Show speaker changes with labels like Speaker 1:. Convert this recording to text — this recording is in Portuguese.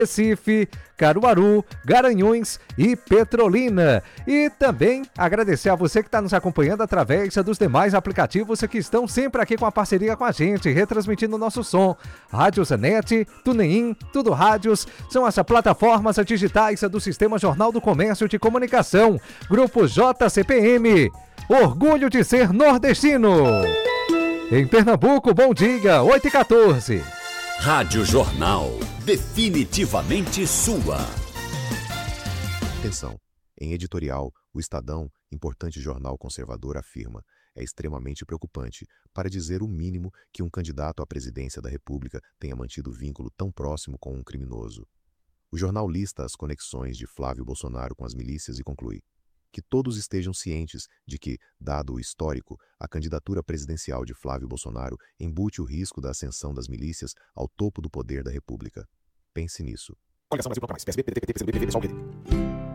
Speaker 1: Recife, Caruaru, Garanhuns e Petrolina. E também agradecer a você que está nos acompanhando através dos demais aplicativos que estão sempre aqui com a parceria com a gente, retransmitindo o nosso som. Rádio Zanet, TuneIn, Tudo Rádios, são as plataformas digitais do Sistema Jornal do Comércio de Comunicação. Grupo JCPM, orgulho de ser nordestino. Em Pernambuco, bom dia, 8h14.
Speaker 2: Rádio Jornal, definitivamente sua.
Speaker 3: Atenção, em editorial, o Estadão, importante jornal conservador, afirma: é extremamente preocupante, para dizer o mínimo, que um candidato à presidência da República tenha mantido vínculo tão próximo com um criminoso. O jornal lista as conexões de Flávio Bolsonaro com as milícias e conclui: que todos estejam cientes de que, dado o histórico, a candidatura presidencial de Flávio Bolsonaro embute o risco da ascensão das milícias ao topo do poder da República. Pense nisso.
Speaker 4: Coligação Brasil Procura Mais. PSB, PDT, PT, PCdoB, PV, PSOL, PT.